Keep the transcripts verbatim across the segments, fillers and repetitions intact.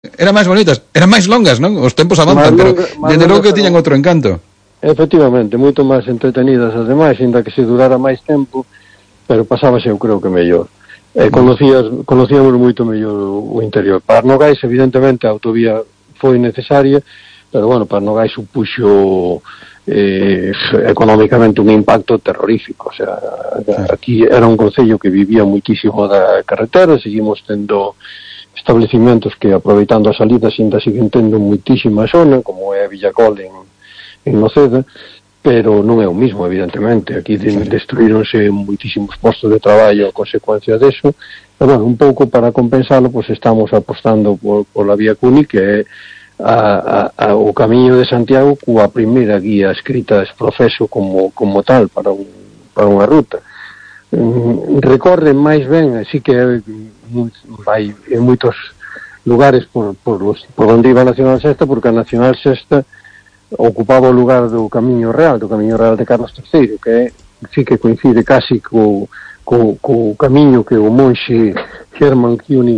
Eran máis bonitas, eran máis longas, non? Os tempos avanzan, pero dende logo que tiñan outro encanto. Efectivamente, moito máis entretenidas as demais, ainda que se durara máis tempo, pero pasábase, eu creo que mellor. Eh, conocías, conocíamos moito mellor o interior. Para Nogais, evidentemente, a autovía foi necesaria, pero, bueno, para Nogais supuxo eh, económicamente un impacto terrorífico. O sea, aquí era un concello que vivía muitísimo da carretera, seguimos tendo establecimentos que, aproveitando a salida, ainda siguen tendo muitísima zona, como é Villacol en, en Noceda, pero non é o mismo, evidentemente. Aquí de, destruíronse muitísimos postos de traballo a consecuencia deso, e, bueno, un pouco para compensalo, pues estamos apostando por, por la vía Cuni, que é a, a, a, o camiño de Santiago, coa primeira guía escrita ex profeso como, como tal para, un, para unha ruta. Mm, recorre máis ben, así que vai en moitos lugares por, por, los, por onde iba a Nacional Sexta, porque a Nacional Sexta ocupaba o lugar do Camiño Real, do Camiño Real de Carlos terceiro, que é, sí que coincide casi co, co, co camiño que o monxe Hermann König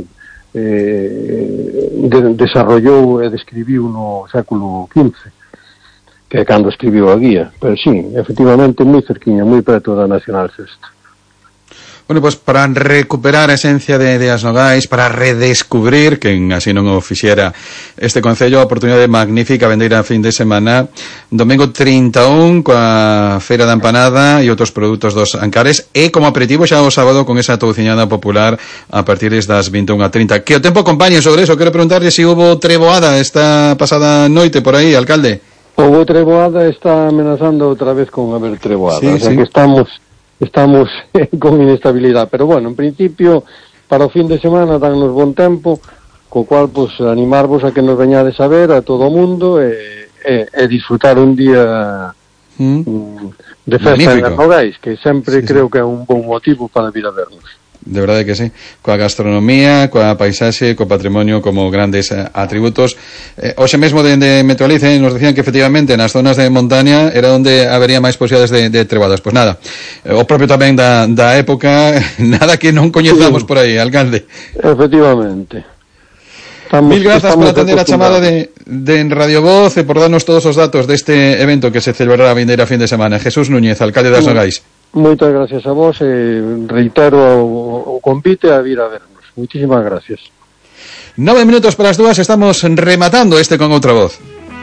eh, de, desarrollou e describiu no século quince, que é cando escribiu a guía. Pero sí, efectivamente, moi cerquiña, moi preto da Nacional Sexta. Bueno, pois pues para recuperar a esencia de, de as Nogais, para redescubrir, que así non o fixera este concello, a oportunidade magnífica vendeira a fin de semana, domingo trinta e un, coa Feira da Empanada e outros produtos dos Ancares, e como aperitivo xa o sábado con esa touciñada popular a partir das vinte e unha trinta. Que o tempo acompañe sobre eso. Quero preguntarle se si hubo treboada esta pasada noite por aí, alcalde. Houve treboada, está amenazando outra vez con haber treboada, sí, o sea sí. que estamos... estamos con inestabilidad, pero bueno, en principio para o fin de semana dannos bon tempo, co cual pues animarvos a que nos veñades a ver a todo o mundo e, e, e disfrutar un día mm. de festa en Nogais, que sempre sí, creo sí. que é un bon motivo para vir a vernos. De verdade que sí, coa gastronomía, coa paisaxe, co patrimonio como grandes eh, atributos. Eh, hoxe mesmo de, de Meteorolice nos decían que efectivamente nas zonas de montaña era onde habería máis posibilidades de, de treboadas. Pois nada, eh, o propio tamén da, da época, nada que non coñezamos sí. por aí, alcalde. Efectivamente. Estamos, Mil grazas por atender a chamada de, de Radio Voz e por darnos todos os datos deste evento que se celebrará a vindeira fin de semana. Jesús Núñez, alcalde das Nogais. Moitas gracias a vos e reitero o, o convite a vir a vernos. Muchísimas gracias. Nove minutos para as dúas, estamos rematando este Con Outra Voz.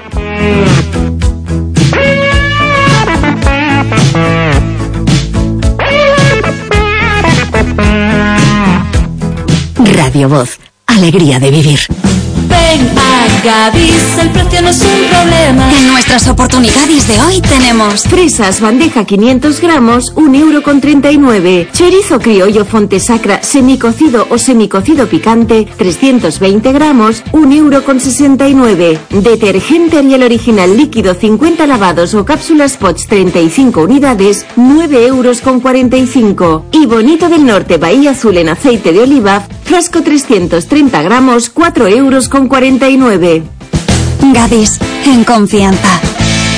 Radio Voz, alegría de vivir. Ven a Gadis, el precio no es un problema. En nuestras oportunidades de hoy tenemos fresas bandeja quinientos gramos, un euro con treinta y nueve. Chorizo criollo Fontesacra semicocido o semicocido picante, trescientos veinte gramos, un euro con sesenta y nueve. Detergente Ariel original líquido cincuenta lavados o cápsulas Pots treinta y cinco unidades, nueve euros con cuarenta y cinco. Y Bonito del Norte Bahía Azul en aceite de oliva, frasco trescientos treinta gramos, cuatro euros con cuarenta y nueve. Gadis, en confianza.